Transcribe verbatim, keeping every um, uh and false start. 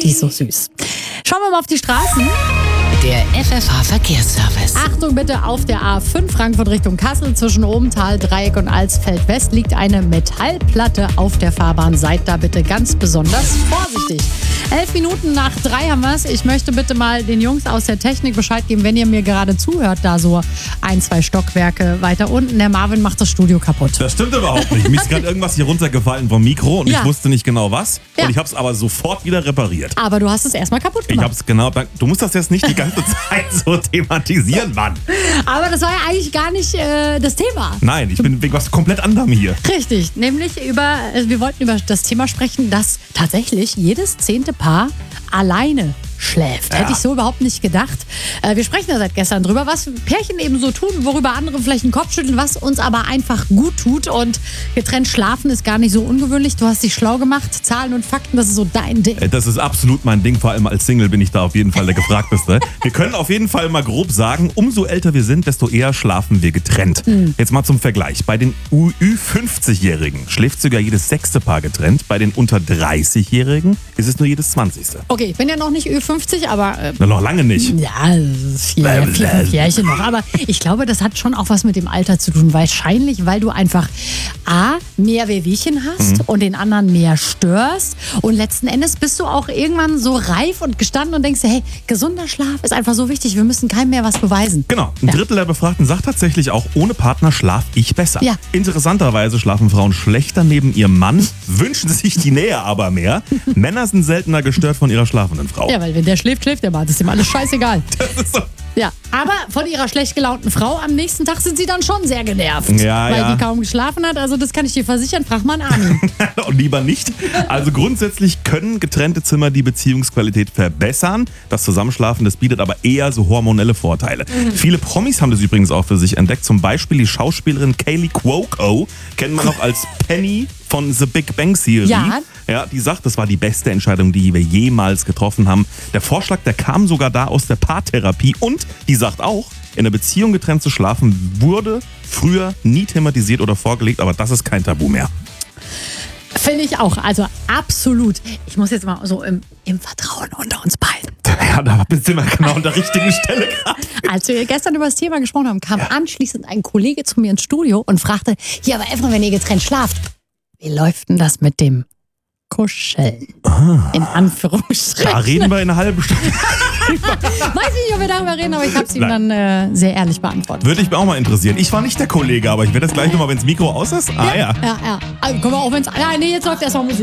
Die ist so süß. Schauen wir mal auf die Straßen. Der F F H-Verkehrsservice. Achtung bitte, auf der A fünf Frankfurt Richtung Kassel zwischen Obenthal, Dreieck und Alsfeld West liegt eine Metallplatte auf der Fahrbahn. Seid da bitte ganz besonders vorsichtig. Elf Minuten nach drei haben wir es. Ich möchte bitte mal den Jungs aus der Technik Bescheid geben, wenn ihr mir gerade zuhört, da so ein, zwei Stockwerke weiter unten. Der Marvin macht das Studio kaputt. Das stimmt überhaupt nicht. Mir ist gerade irgendwas hier runtergefallen vom Mikro und Ja. ich wusste nicht genau was. Ja. Und ich habe es aber sofort wieder repariert. Aber du hast es erstmal kaputt Ich gemacht. habe es genau. Du musst das jetzt nicht die ganze Zeit so thematisieren, Mann. Aber das war ja eigentlich gar nicht äh, das Thema. Nein, ich bin wegen was komplett anderem hier. Richtig, nämlich über, äh, wir wollten über das Thema sprechen, dass tatsächlich jedes zehnte Paar alleine schläft. Ja. Hätte ich so überhaupt nicht gedacht. Äh, wir sprechen ja seit gestern drüber, was Pärchen eben so tun, worüber andere vielleicht den Kopf schütteln, was uns aber einfach gut tut. Und getrennt schlafen ist gar nicht so ungewöhnlich. Du hast dich schlau gemacht. Zahlen und Fakten, das ist so dein Ding. Das ist absolut mein Ding. Vor allem als Single bin ich da auf jeden Fall der Gefragteste. Wir können auf jeden Fall mal grob sagen, umso älter wir sind, desto eher schlafen wir getrennt. Mhm. Jetzt mal zum Vergleich. Bei den Ü fünfzig-Jährigen schläft sogar jedes sechste Paar getrennt. Bei den unter dreißig-Jährigen ist es nur jedes zwanzigste. Okay, ich bin ja noch nicht Ü fünfzig, aber... Äh, Na, noch lange nicht. Ja, das ist vier, vier, fünf Jährchen noch. Aber ich glaube, das hat schon auch was mit dem Alter zu tun. Wahrscheinlich, weil du einfach A, mehr Wehwehchen hast und den anderen mehr störst. Und letzten Endes bist du auch irgendwann so reif und gestanden und denkst, hey, gesunder Schlaf ist einfach so wichtig. Wir müssen keinem mehr was beweisen. Genau. Ein Ja. Drittel der Befragten sagt tatsächlich auch, ohne Partner schlaf ich besser. Ja. Interessanterweise schlafen Frauen schlechter neben ihrem Mann, wünschen sich die Nähe aber mehr. Männer sind seltener gestört von ihrer schlafenden Frau. Ja, weil wenn der schläft, schläft der mal. Das ist ihm alles scheißegal. Das ist so. Ja, aber von ihrer schlecht gelaunten Frau am nächsten Tag sind sie dann schon sehr genervt. Ja, weil ja. die kaum geschlafen hat. Also das kann ich dir versichern. Frag mal an. Und lieber nicht. Also grundsätzlich können getrennte Zimmer die Beziehungsqualität verbessern. Das Zusammenschlafen, das bietet aber eher so hormonelle Vorteile. Mhm. Viele Promis haben das übrigens auch für sich entdeckt. Zum Beispiel die Schauspielerin Kaylee Cuoco, kennt man noch als Penny von The Big Bang Theory. Ja. Ja, die sagt, das war die beste Entscheidung, die wir jemals getroffen haben. Der Vorschlag, der kam sogar da aus der Paartherapie. Und die sagt auch, in der Beziehung getrennt zu schlafen wurde früher nie thematisiert oder vorgelegt, aber das ist kein Tabu mehr. Finde ich auch. Also absolut. Ich muss jetzt mal so im, im Vertrauen unter uns beiden. Ja, da bist du immer genau an der richtigen Stelle gerade. Als wir gestern über das Thema gesprochen haben, kam anschließend ein Kollege zu mir ins Studio und fragte, hier, aber Efren, wenn ihr getrennt schlaft, wie läuft denn das mit dem Kuscheln? In Anführungsstrichen. Da reden wir in einer halben Stunde. Weiß ich nicht, ob wir darüber reden, aber ich habe es ihm dann Nein. äh, sehr ehrlich beantwortet. Würde ich mir auch mal interessieren. Ich war nicht der Kollege, aber ich werde das gleich nochmal, wenn das Mikro aus ist. Ah ja. Ja, ja. Also, können wir auch, wenn's, ja, nee, jetzt läuft erstmal Musik.